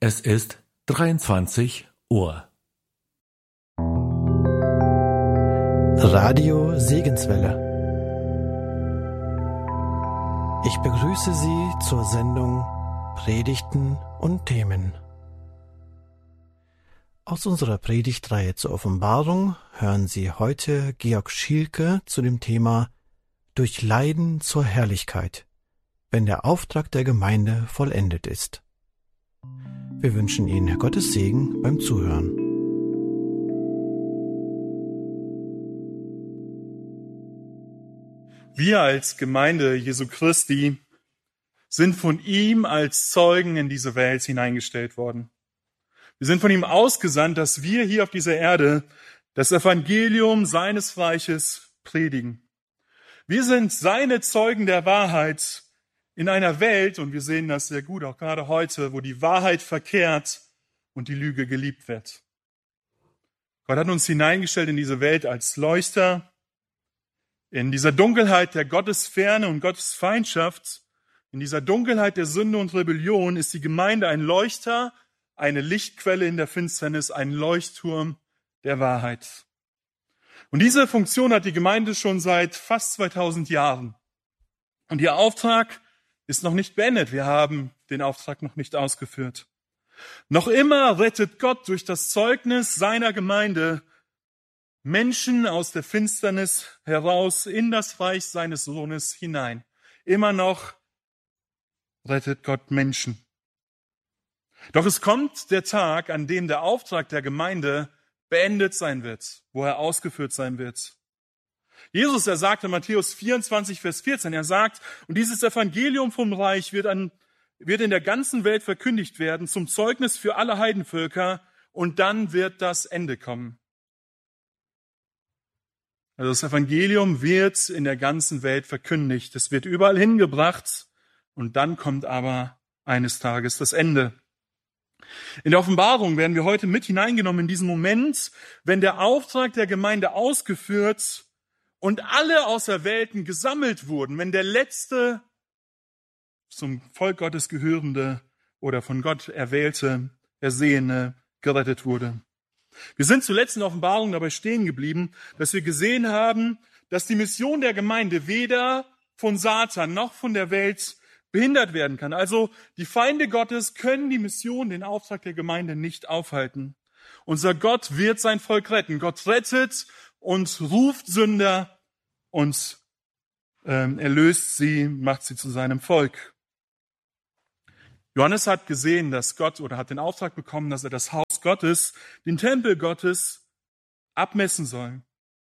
Es ist 23 Uhr. Radio Segenswelle. Ich begrüße Sie zur Sendung Predigten und Themen. Aus unserer Predigtreihe zur Offenbarung hören Sie heute Georg Schielke zu dem Thema Durch Leiden zur Herrlichkeit, wenn der Auftrag der Gemeinde vollendet ist. Wir wünschen Ihnen Gottes Segen beim Zuhören. Wir als Gemeinde Jesu Christi sind von ihm als Zeugen in diese Welt hineingestellt worden. Wir sind von ihm ausgesandt, dass wir hier auf dieser Erde das Evangelium seines Reiches predigen. Wir sind seine Zeugen der Wahrheit in einer Welt, und wir sehen das sehr gut, auch gerade heute, wo die Wahrheit verkehrt und die Lüge geliebt wird. Gott hat uns hineingestellt in diese Welt als Leuchter, in dieser Dunkelheit der Gottesferne und Gottesfeindschaft, in dieser Dunkelheit der Sünde und Rebellion ist die Gemeinde ein Leuchter, eine Lichtquelle in der Finsternis, ein Leuchtturm der Wahrheit. Und diese Funktion hat die Gemeinde schon seit fast 2000 Jahren. Und ihr Auftrag ist noch nicht beendet. Wir haben den Auftrag noch nicht ausgeführt. Noch immer rettet Gott durch das Zeugnis seiner Gemeinde Menschen aus der Finsternis heraus in das Reich seines Sohnes hinein. Immer noch rettet Gott Menschen. Doch es kommt der Tag, an dem der Auftrag der Gemeinde beendet sein wird, wo er ausgeführt sein wird. Jesus, er sagt in Matthäus 24, Vers 14, er sagt, und dieses Evangelium vom Reich wird in der ganzen Welt verkündigt werden, zum Zeugnis für alle Heidenvölker, und dann wird das Ende kommen. Also das Evangelium wird in der ganzen Welt verkündigt, es wird überall hingebracht, und dann kommt aber eines Tages das Ende. In der Offenbarung werden wir heute mit hineingenommen in diesen Moment, wenn der Auftrag der Gemeinde ausgeführt und alle Auserwählten gesammelt wurden, wenn der letzte zum Volk Gottes gehörende oder von Gott erwählte, ersehene gerettet wurde. Wir sind zuletzt in der Offenbarung dabei stehen geblieben, dass wir gesehen haben, dass die Mission der Gemeinde weder von Satan noch von der Welt behindert werden kann. Also die Feinde Gottes können die Mission, den Auftrag der Gemeinde nicht aufhalten. Unser Gott wird sein Volk retten. Gott rettet und ruft Sünder und erlöst sie, macht sie zu seinem Volk. Johannes hat gesehen, dass Gott oder hat den Auftrag bekommen, dass er das Haus Gottes, den Tempel Gottes abmessen soll.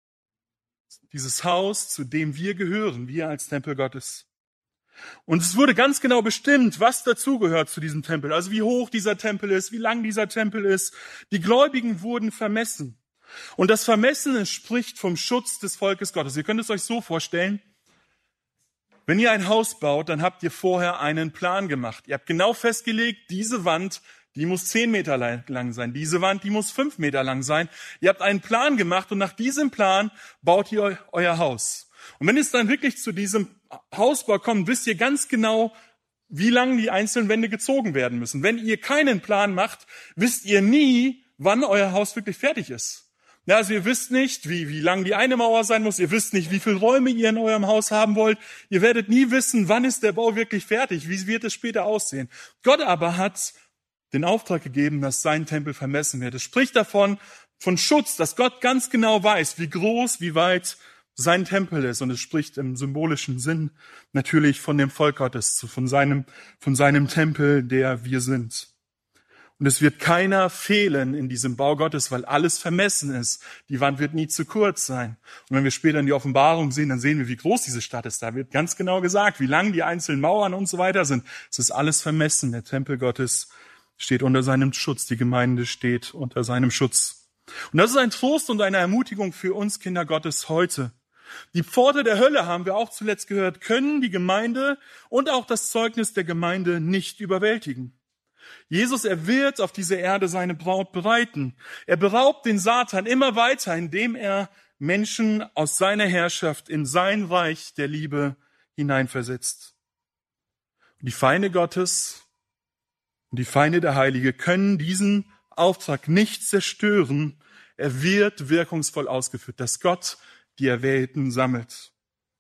Dieses Haus, zu dem wir gehören, wir als Tempel Gottes. Und es wurde ganz genau bestimmt, was dazugehört zu diesem Tempel. Also wie hoch dieser Tempel ist, wie lang dieser Tempel ist. Die Gläubigen wurden vermessen. Und das Vermessen spricht vom Schutz des Volkes Gottes. Ihr könnt es euch so vorstellen, wenn ihr ein Haus baut, dann habt ihr vorher einen Plan gemacht. Ihr habt genau festgelegt, diese Wand, die muss 10 Meter lang sein. Diese Wand, die muss 5 Meter lang sein. Ihr habt einen Plan gemacht und nach diesem Plan baut ihr euer Haus. Und wenn es dann wirklich zu diesem Hausbau kommt, wisst ihr ganz genau, wie lang die einzelnen Wände gezogen werden müssen. Wenn ihr keinen Plan macht, wisst ihr nie, wann euer Haus wirklich fertig ist. Ja, also ihr wisst nicht, wie lang die eine Mauer sein muss. Ihr wisst nicht, wie viele Räume ihr in eurem Haus haben wollt. Ihr werdet nie wissen, wann ist der Bau wirklich fertig. Wie wird es später aussehen? Gott aber hat den Auftrag gegeben, dass sein Tempel vermessen wird. Es spricht davon, von Schutz, dass Gott ganz genau weiß, wie groß, wie weit sein Tempel ist. Und es spricht im symbolischen Sinn natürlich von dem Volk Gottes, von seinem Tempel, der wir sind. Und es wird keiner fehlen in diesem Bau Gottes, weil alles vermessen ist. Die Wand wird nie zu kurz sein. Und wenn wir später in die Offenbarung sehen, dann sehen wir, wie groß diese Stadt ist. Da wird ganz genau gesagt, wie lang die einzelnen Mauern und so weiter sind. Es ist alles vermessen. Der Tempel Gottes steht unter seinem Schutz. Die Gemeinde steht unter seinem Schutz. Und das ist ein Trost und eine Ermutigung für uns Kinder Gottes heute. Die Pforte der Hölle, haben wir auch zuletzt gehört, können die Gemeinde und auch das Zeugnis der Gemeinde nicht überwältigen. Jesus, er wird auf dieser Erde seine Braut bereiten. Er beraubt den Satan immer weiter, indem er Menschen aus seiner Herrschaft in sein Reich der Liebe hineinversetzt. Die Feinde Gottes, Und die Feinde der Heilige können diesen Auftrag nicht zerstören. Er wird wirkungsvoll ausgeführt, dass Gott die Erwählten sammelt.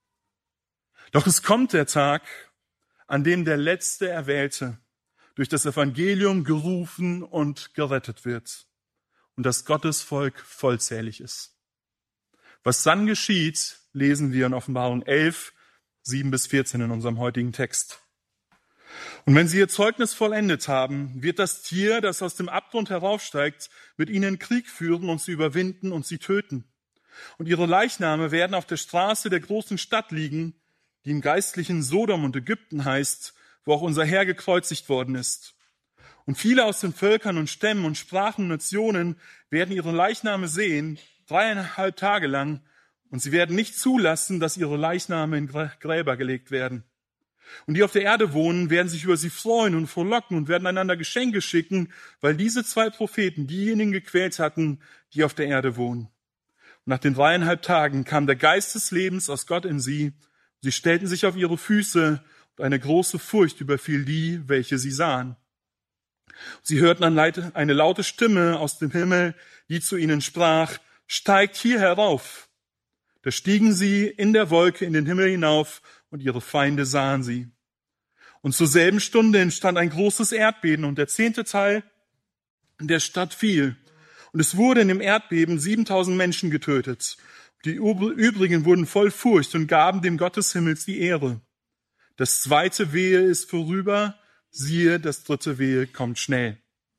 Doch es kommt der Tag, an dem der letzte Erwählte durch das Evangelium gerufen und gerettet wird und das Gottes Volk vollzählig ist. Was dann geschieht, lesen wir in Offenbarung 11, 7-14 in unserem heutigen Text. Und wenn sie ihr Zeugnis vollendet haben, wird das Tier, das aus dem Abgrund heraufsteigt, mit ihnen Krieg führen und sie überwinden und sie töten. Und ihre Leichname werden auf der Straße der großen Stadt liegen, die im geistlichen Sodom und Ägypten heißt, wo auch unser Herr gekreuzigt worden ist. Und viele aus den Völkern und Stämmen und Sprachen und Nationen werden ihre Leichname sehen, 3,5 Tage lang, und sie werden nicht zulassen, dass ihre Leichname in Gräber gelegt werden. Und die auf der Erde wohnen, werden sich über sie freuen und frohlocken und werden einander Geschenke schicken, weil diese 2 Propheten diejenigen gequält hatten, die auf der Erde wohnen. Und nach den 3,5 Tagen kam der Geist des Lebens aus Gott in sie. Sie stellten sich auf ihre Füße und eine große Furcht überfiel die, welche sie sahen. Sie hörten eine laute Stimme aus dem Himmel, die zu ihnen sprach, steigt hier herauf. Da stiegen sie in der Wolke in den Himmel hinauf und ihre Feinde sahen sie. Und zur selben Stunde entstand ein großes Erdbeben und der 10. Teil der Stadt fiel. Und es wurde in dem Erdbeben 7.000 Menschen getötet. Die übrigen wurden voll Furcht und gaben dem Gott des Himmels die Ehre. Das 2. Wehe ist vorüber, siehe, das 3. Wehe kommt schnell.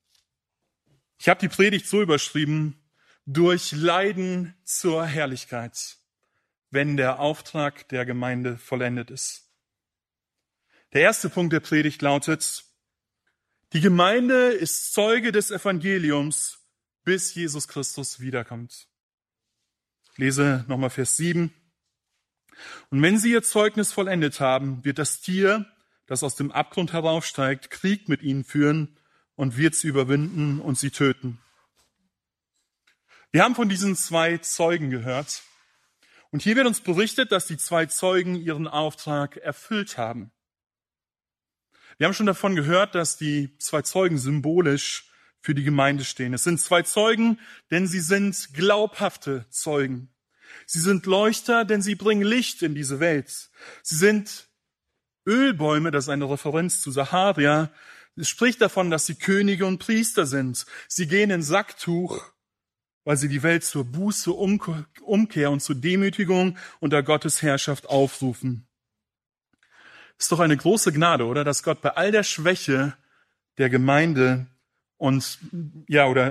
Ich habe die Predigt so überschrieben, durch Leiden zur Herrlichkeit, wenn der Auftrag der Gemeinde vollendet ist. Der erste Punkt der Predigt lautet, die Gemeinde ist Zeuge des Evangeliums, bis Jesus Christus wiederkommt. Ich lese nochmal Vers 7. Und wenn sie ihr Zeugnis vollendet haben, wird das Tier, das aus dem Abgrund heraufsteigt, Krieg mit ihnen führen und wird sie überwinden und sie töten. Wir haben von diesen 2 Zeugen gehört. Und hier wird uns berichtet, dass die 2 Zeugen ihren Auftrag erfüllt haben. Wir haben schon davon gehört, dass die 2 Zeugen symbolisch für die Gemeinde stehen. Es sind 2 Zeugen, denn sie sind glaubhafte Zeugen. Sie sind Leuchter, denn sie bringen Licht in diese Welt. Sie sind Ölbäume, das ist eine Referenz zu Sacharia. Es spricht davon, dass sie Könige und Priester sind. Sie gehen in Sacktuch, weil sie die Welt zur Buße, Umkehr und zur Demütigung unter Gottes Herrschaft aufrufen. Ist doch eine große Gnade, oder? Dass Gott bei all der Schwäche der Gemeinde